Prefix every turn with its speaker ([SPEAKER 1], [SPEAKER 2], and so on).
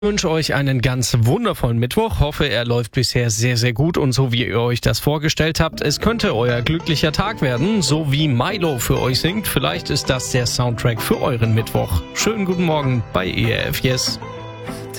[SPEAKER 1] Ich wünsche euch einen ganz wundervollen Mittwoch. Hoffe, er läuft bisher sehr, sehr gut und so, wie ihr euch das vorgestellt habt. Es könnte euer glücklicher Tag werden, so wie Milo für euch singt. Vielleicht ist das der Soundtrack für euren Mittwoch. Schönen guten Morgen bei ERF Yes.